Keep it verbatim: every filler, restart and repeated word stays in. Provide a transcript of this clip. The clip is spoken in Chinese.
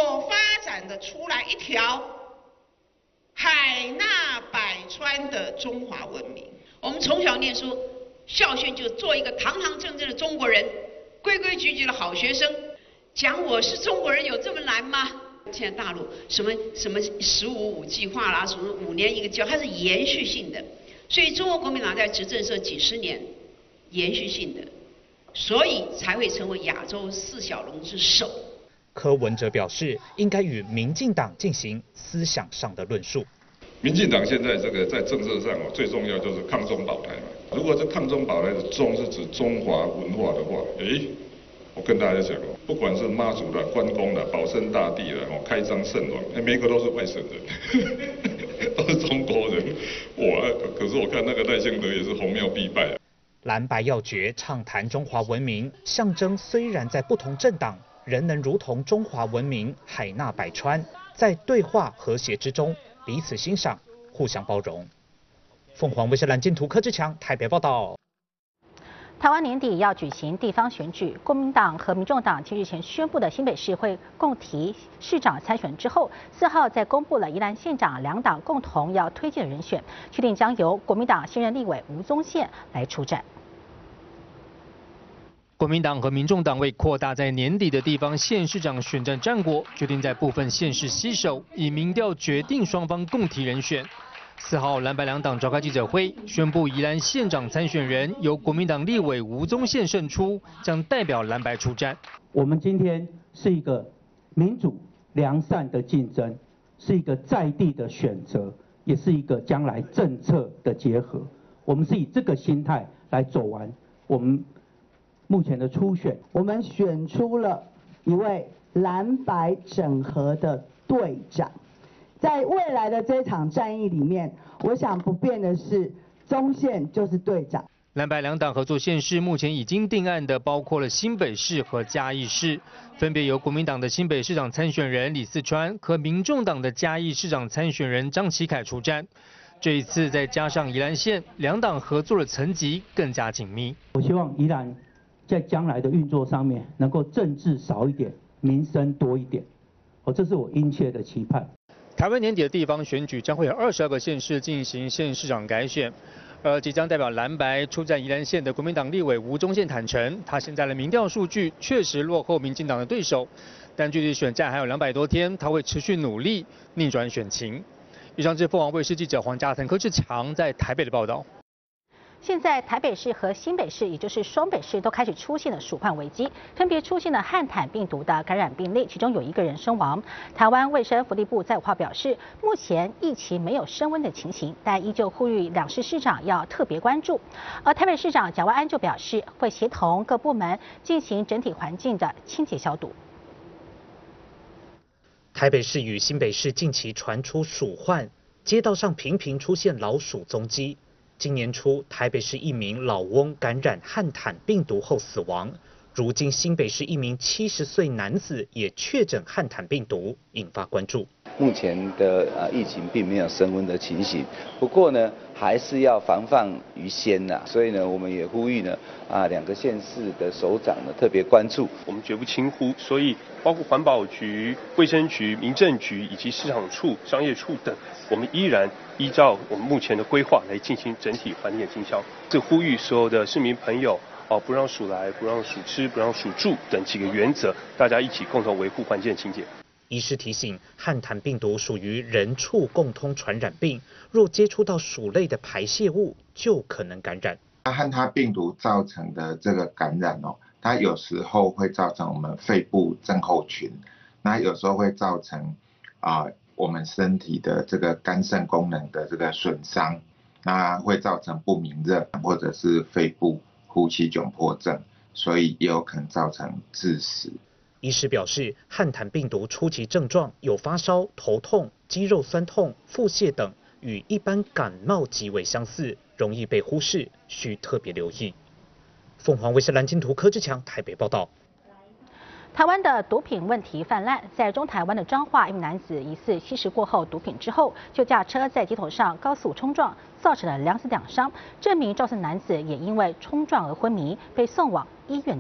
有发展的出来一条海纳百川的中华文明。 我们从小念书，校训就做一个堂堂正正的中国人，规规矩矩的好学生。讲我是中国人有这么难吗？现在大陆什么什么十五五计划啦，什么五年一个计划，它是延续性的。所以中国国民党在执政这几十年，延续性的，所以才会成为亚洲四小龙之首。 柯文哲表示，应该与民进党进行思想上的论述。 民进党现在这个在政策上哦，最重要就是抗中保台嘛。如果这抗中保台的中是指中华文化的话，诶，我跟大家讲哦，不管是妈祖啦、关公啦、保生大帝啦、哦开漳圣王，每一个都是外省人，都是中国人。哇，可是我看那个赖清德也是红庙必败啊。 蓝白要诀畅谈中华文明，象征虽然在不同政党，仍能如同中华文明海纳百川，在对话和谐之中彼此欣赏，互相包容。凤凰卫视蓝镜图柯志强台北报道。 台湾年底要举行地方选举，国民党和民众党其日前宣布的新北市会共提市长参选之后，四号再公布了宜兰县长两党共同要推荐的人选，确定将由国民党现任立委吴宗宪来出战。 国民党和民众党为扩大在年底的地方县市长选战战果，决定在部分县市携手，以民调决定双方共提人选。四号，蓝白两党召开记者会，宣布宜兰县长参选人由国民党立委吴宗宪胜出，将代表蓝白出战。 我们今天是一个民主良善的竞争，是一个在地的选择，也是一个将来政策的结合。我们是以这个心态来走完我们目前的初选。 我们选出了一位蓝白整合的队长。在未来的这场战役里面，我想不变的是，宗宪就是队长。 蓝白两党合作县市目前已经定案的，包括了新北市和嘉义市，分别由国民党的新北市长参选人李四川和民众党的嘉义市长参选人张启凯出战。这一次再加上宜兰县，两党合作的层级更加紧密。 我希望宜兰在将来的运作上面，能够政治少一点，民生多一点。哦，这是我殷切的期盼。 台湾年底的地方选举将会有二十二个县市进行县市长改选，而即将代表蓝白出战宜兰县的国民党立委吴宗宪坦承，他现在的民调数据确实落后民进党的对手，但距离选战还有两百多天，他会持续努力逆转选情。以上是凤凰卫视记者黄家腾、柯志强在台北的报道。 现在台北市和新北市，也就是双北市，都开始出现了鼠患危机，分别出现了汉坦病毒的感染病例，其中有一个人身亡。台湾卫生福利部在五号表示，目前疫情没有升温的情形，但依旧呼吁两市市长要特别关注。而台北市长蒋万安就表示，会协同各部门进行整体环境的清洁消毒。 台北市与新北市近期传出鼠患，街道上频频出现老鼠踪迹。今年初，台北市一名老翁感染汉坦病毒后死亡。如今，新北市一名七十岁男子也确诊汉坦病毒，引发关注。 目前的呃疫情并没有升温的情形，不过呢，还是要防范于先呐、啊。所以呢，我们也呼吁呢啊两个县市的首长呢特别关注。 我们绝不轻忽，所以包括环保局、卫生局、民政局以及市场处、商业处等，我们依然依照我们目前的规划来进行整体环境的清消。这呼吁所有的市民朋友。哦，不让鼠来，不让鼠吃，不让鼠住等几个原则，大家一起共同维护环境清洁。 医师提醒，汉坦病毒属于人畜共通传染病，若接触到鼠类的排泄物，就可能感染。 汉坦病毒造成的这个感染哦，它有时候会造成我们肺部症候群，那有时候会造成啊、呃、我们身体的这个肝肾功能的这个损伤，那会造成不明热或者是肺部呼吸窘迫症，所以也有可能造成致死。 医师表示，汉坦病毒初期症状有发烧、头痛、肌肉酸痛、腹泻等，与一般感冒极为相似，容易被忽视，需特别留意。凤凰卫视蓝金图柯志强台北报道。 台湾的毒品问题泛滥，在中台湾的彰化，一名男子疑似吸食过后毒品之后，就驾车在街头上高速冲撞，造成了两死两伤。这名肇事男子也因为冲撞而昏迷，被送往医院。